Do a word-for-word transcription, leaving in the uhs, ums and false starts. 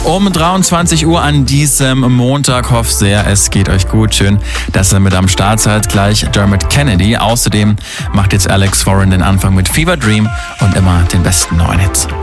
Um dreiundzwanzig Uhr an diesem Montag. Hoffe sehr, es geht euch gut. Schön, dass ihr mit am Start seid. Gleich Dermot Kennedy. Außerdem macht jetzt Alex Warren den Anfang mit Fever Dream und immer den besten neuen Hits.